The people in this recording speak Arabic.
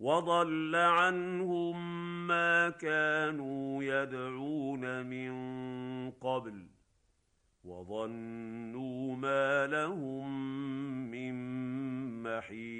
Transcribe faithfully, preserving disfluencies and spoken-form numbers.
وضل عنهم ما كانوا يدعون من قبل وظنوا ما لهم من محيص.